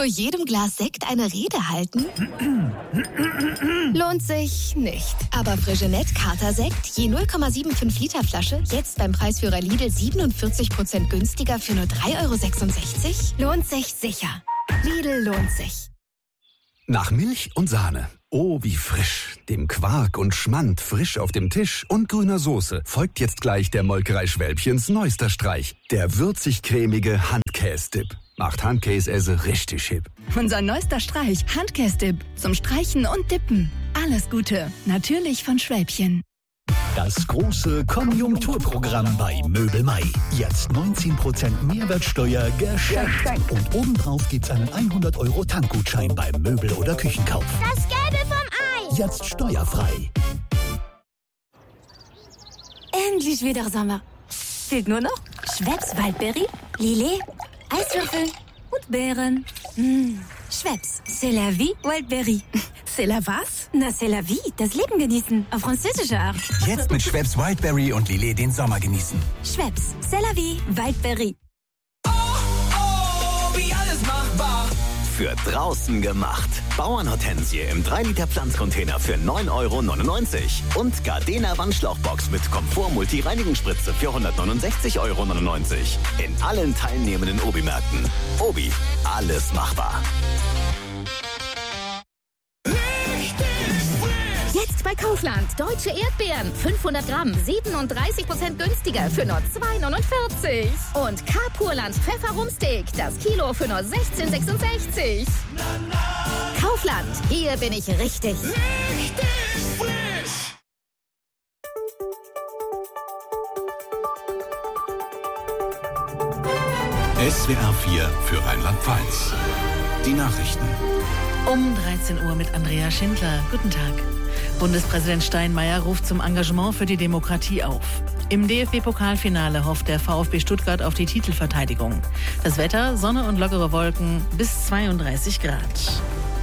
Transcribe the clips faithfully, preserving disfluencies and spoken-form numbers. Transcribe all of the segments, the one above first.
vor jedem Glas Sekt eine Rede halten? Lohnt sich nicht. Aber Freixenet Kater-Sekt, je null Komma fünfundsiebzig Liter Flasche, jetzt beim Preisführer Lidl siebenundvierzig Prozent günstiger für nur drei Euro sechsundsechzig? Lohnt sich sicher. Lidl lohnt sich. Nach Milch und Sahne. Oh, wie frisch. Dem Quark und Schmand frisch auf dem Tisch und grüner Soße folgt jetzt gleich der Molkerei Schwälbchens neuester Streich. Der würzig-cremige Handkäse-Dip. Macht Handkäse richtig hip. Unser neuester Streich, Handkäse-Dip. Zum Streichen und Dippen. Alles Gute. Natürlich von Schwälbchen. Das große Konjunkturprogramm bei Möbel Mai. Jetzt neunzehn Prozent Mehrwertsteuer geschenkt. Und obendrauf gibt's einen hundert Euro Tankgutschein beim Möbel- oder Küchenkauf. Das Gelbe vom Ei. Jetzt steuerfrei. Endlich wieder Sommer. Fehlt nur noch Schweppes Waldbeere, Lillet, Eiswürfel und Beeren. Mmh. Schweppes, c'est la vie, Wildberry. C'est la was? Na, c'est la vie, das Leben genießen, auf französische Art. Jetzt mit Schweppes Wildberry und Lillet den Sommer genießen. Schweppes, c'est la vie, Wildberry. Oh, oh, wie alles machbar. Für draußen gemacht. Bauernhortensie im drei Liter Pflanzcontainer für neun Euro neunundneunzig. Und Gardena Wandschlauchbox mit Komfort-Multi-Reinigungsspritze für hundertneunundsechzig Euro neunundneunzig. In allen teilnehmenden Obi-Märkten. Obi, alles machbar. Jetzt bei Kaufland. Deutsche Erdbeeren. fünfhundert Gramm. siebenunddreißig Prozent günstiger für nur zwei neunundvierzig. Und K-Purland Pfefferrumsteak. Das Kilo für nur sechzehn sechsundsechzig. Kaufland. Hier bin ich richtig. Richtig frisch. S W R vier für Rheinland-Pfalz. Die Nachrichten. Um dreizehn Uhr mit Andrea Schindler. Guten Tag. Bundespräsident Steinmeier ruft zum Engagement für die Demokratie auf. Im D F B-Pokalfinale hofft der VfB Stuttgart auf die Titelverteidigung. Das Wetter, Sonne und lockere Wolken bis zweiunddreißig Grad.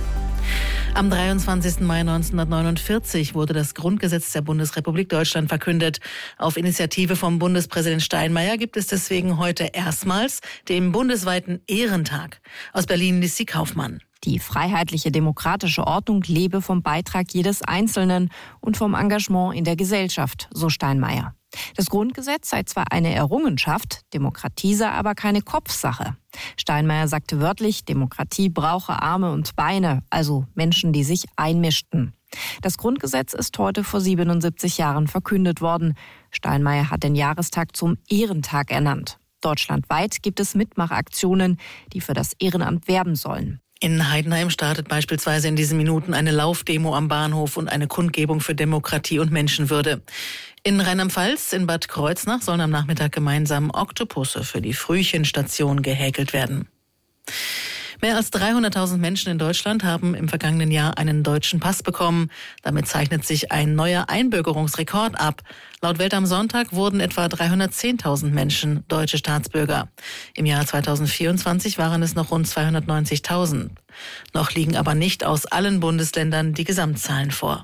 Am dreiundzwanzigsten Mai neunzehnhundertneunundvierzig wurde das Grundgesetz der Bundesrepublik Deutschland verkündet. Auf Initiative vom Bundespräsident Steinmeier gibt es deswegen heute erstmals den bundesweiten Ehrentag. Aus Berlin Lissi Kaufmann. Die freiheitliche demokratische Ordnung lebe vom Beitrag jedes Einzelnen und vom Engagement in der Gesellschaft, so Steinmeier. Das Grundgesetz sei zwar eine Errungenschaft, Demokratie sei aber keine Kopfsache. Steinmeier sagte wörtlich, Demokratie brauche Arme und Beine, also Menschen, die sich einmischten. Das Grundgesetz ist heute vor siebenundsiebzig Jahren verkündet worden. Steinmeier hat den Jahrestag zum Ehrentag ernannt. Deutschlandweit gibt es Mitmachaktionen, die für das Ehrenamt werben sollen. In Heidenheim startet beispielsweise in diesen Minuten eine Laufdemo am Bahnhof und eine Kundgebung für Demokratie und Menschenwürde. In Rheinland-Pfalz, in Bad Kreuznach, sollen am Nachmittag gemeinsam Oktopusse für die Frühchenstation gehäkelt werden. Mehr als dreihunderttausend Menschen in Deutschland haben im vergangenen Jahr einen deutschen Pass bekommen. Damit zeichnet sich ein neuer Einbürgerungsrekord ab. Laut Welt am Sonntag wurden etwa dreihundertzehntausend Menschen deutsche Staatsbürger. Im Jahr zweitausendvierundzwanzig waren es noch rund zweihundertneunzigtausend. Noch liegen aber nicht aus allen Bundesländern die Gesamtzahlen vor.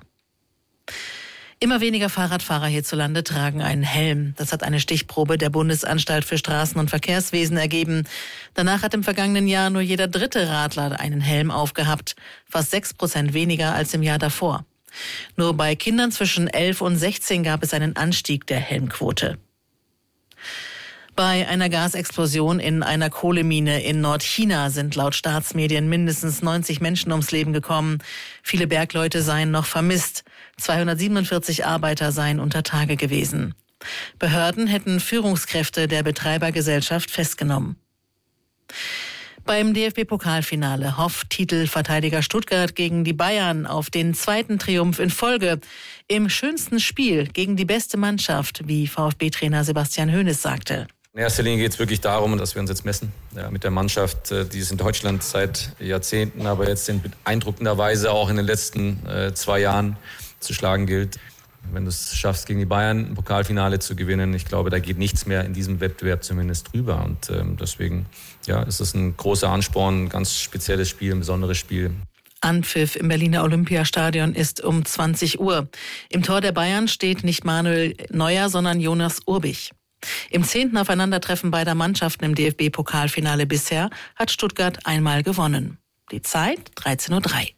Immer weniger Fahrradfahrer hierzulande tragen einen Helm. Das hat eine Stichprobe der Bundesanstalt für Straßen- und Verkehrswesen ergeben. Danach hat im vergangenen Jahr nur jeder dritte Radler einen Helm aufgehabt. Fast sechs Prozent weniger als im Jahr davor. Nur bei Kindern zwischen elf und sechzehn gab es einen Anstieg der Helmquote. Bei einer Gasexplosion in einer Kohlemine in Nordchina sind laut Staatsmedien mindestens neunzig Menschen ums Leben gekommen. Viele Bergleute seien noch vermisst. zweihundertsiebenundvierzig Arbeiter seien unter Tage gewesen. Behörden hätten Führungskräfte der Betreibergesellschaft festgenommen. Beim D F B-Pokalfinale hofft Titelverteidiger Stuttgart gegen die Bayern auf den zweiten Triumph in Folge. Im schönsten Spiel gegen die beste Mannschaft, wie VfB-Trainer Sebastian Hoeneß sagte. In erster Linie geht es wirklich darum, dass wir uns jetzt messen ja, mit der Mannschaft, die es in Deutschland seit Jahrzehnten, aber jetzt in beeindruckender Weise auch in den letzten äh, zwei Jahren zu schlagen gilt. Wenn du es schaffst, gegen die Bayern ein Pokalfinale zu gewinnen, ich glaube, da geht nichts mehr in diesem Wettbewerb zumindest drüber. Und ähm, deswegen ja, ist es ein großer Ansporn, ein ganz spezielles Spiel, ein besonderes Spiel. Anpfiff im Berliner Olympiastadion ist um zwanzig Uhr. Im Tor der Bayern steht nicht Manuel Neuer, sondern Jonas Urbich. Im zehnten Aufeinandertreffen beider Mannschaften im D F B-Pokalfinale bisher hat Stuttgart einmal gewonnen. Die Zeit dreizehn Uhr drei.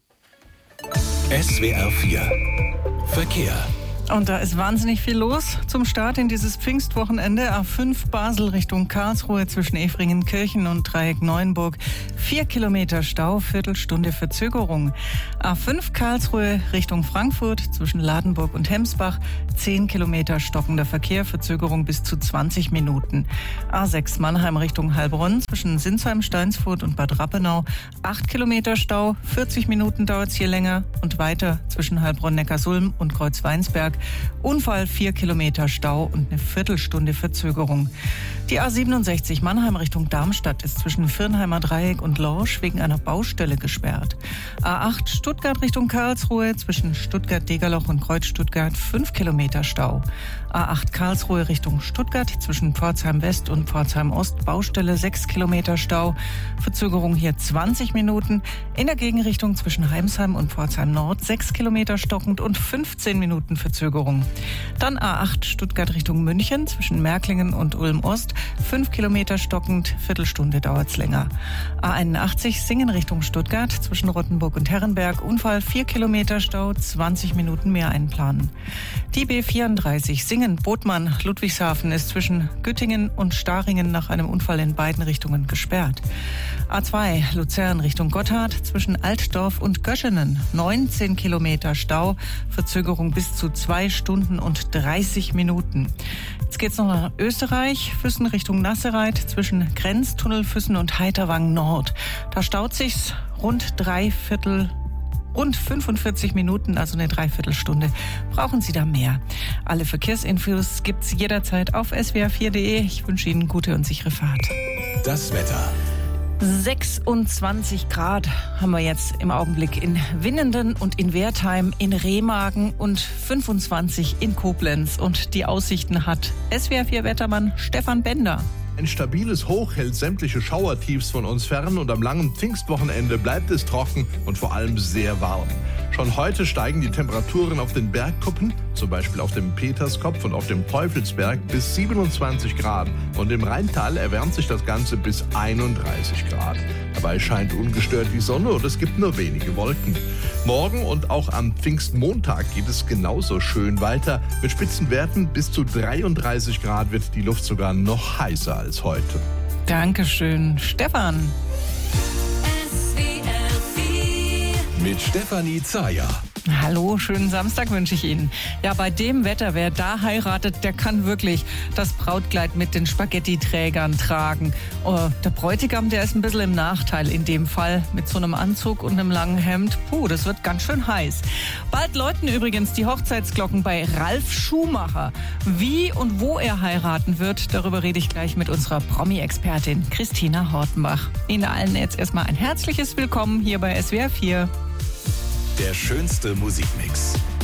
S W R vier Verkehr. Und da ist wahnsinnig viel los zum Start in dieses Pfingstwochenende. A fünf Basel Richtung Karlsruhe zwischen Efringen-Kirchen und Dreieck Neuenburg. Vier Kilometer Stau, Viertelstunde Verzögerung. A fünf Karlsruhe Richtung Frankfurt zwischen Ladenburg und Hemsbach. Zehn Kilometer stockender Verkehr, Verzögerung bis zu zwanzig Minuten. A sechs Mannheim Richtung Heilbronn zwischen Sinsheim, Steinsfurt und Bad Rappenau. Acht Kilometer Stau, vierzig Minuten dauert es hier länger. Und weiter zwischen Heilbronn-Neckarsulm und Kreuzweinsberg. Unfall, vier Kilometer Stau und eine Viertelstunde Verzögerung. Die A siebenundsechzig Mannheim Richtung Darmstadt ist zwischen Firnheimer Dreieck und Lorsch wegen einer Baustelle gesperrt. A acht Stuttgart Richtung Karlsruhe zwischen Stuttgart-Degerloch und Kreuz Stuttgart fünf Kilometer Stau. A acht Karlsruhe Richtung Stuttgart zwischen Pforzheim West und Pforzheim Ost Baustelle sechs Kilometer Stau. Verzögerung hier zwanzig Minuten. In der Gegenrichtung zwischen Heimsheim und Pforzheim Nord sechs Kilometer stockend und fünfzehn Minuten Verzögerung. Dann A acht Stuttgart Richtung München zwischen Märklingen und Ulm Ost fünf Kilometer stockend, Viertelstunde dauert's länger. A einundachtzig Singen Richtung Stuttgart zwischen Rottenburg und Herrenberg Unfall vier Kilometer Stau, zwanzig Minuten mehr einplanen. Die B vierunddreißig Singen Botmann Ludwigshafen ist zwischen Güttingen und Staringen nach einem Unfall in beiden Richtungen gesperrt. A zwei Luzern Richtung Gotthard zwischen Altdorf und Göschenen neunzehn Kilometer Stau, Verzögerung bis zu zwei Stunden und dreißig Minuten. Jetzt geht's noch nach Österreich, Füssen Richtung Nassereit zwischen Grenztunnel Füssen und Heiterwang Nord. Da staut sich's rund drei Viertel Rund fünfundvierzig Minuten, also eine Dreiviertelstunde. Brauchen Sie da mehr? Alle Verkehrsinfos gibt's jederzeit auf s w r vier punkt de. Ich wünsche Ihnen gute und sichere Fahrt. Das Wetter. sechsundzwanzig Grad haben wir jetzt im Augenblick in Winnenden und in Wertheim, in Remagen und fünfundzwanzig in Koblenz. Und die Aussichten hat S W R vier Wettermann Stefan Bender. Ein stabiles Hoch hält sämtliche Schauertiefs von uns fern und am langen Pfingstwochenende bleibt es trocken und vor allem sehr warm. Schon heute steigen die Temperaturen auf den Bergkuppen, zum Beispiel auf dem Peterskopf und auf dem Teufelsberg, bis siebenundzwanzig Grad. Und im Rheintal erwärmt sich das Ganze bis einunddreißig Grad. Dabei scheint ungestört die Sonne und es gibt nur wenige Wolken. Morgen und auch am Pfingstmontag geht es genauso schön weiter. Mit Spitzenwerten bis zu dreiunddreißig Grad wird die Luft sogar noch heißer als heute. Dankeschön, Stefan. Mit Stefanie Zayer. Hallo, schönen Samstag wünsche ich Ihnen. Ja, bei dem Wetter, wer da heiratet, der kann wirklich das Brautkleid mit den Spaghetti-Trägern tragen. Oh, der Bräutigam, der ist ein bisschen im Nachteil in dem Fall mit so einem Anzug und einem langen Hemd. Puh, das wird ganz schön heiß. Bald läuten übrigens die Hochzeitsglocken bei Ralf Schumacher. Wie und wo er heiraten wird, darüber rede ich gleich mit unserer Promi-Expertin Christina Hortenbach. Ihnen allen jetzt erstmal ein herzliches Willkommen hier bei S W R vier. Der schönste Musikmix.